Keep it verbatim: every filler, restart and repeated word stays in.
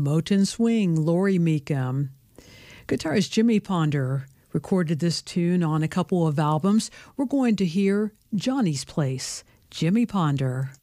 from Motown Swing, Lori Meekum. Guitarist Jimmy Ponder recorded this tune on a couple of albums. We're going to hear Johnny's Place, Jimmy Ponder.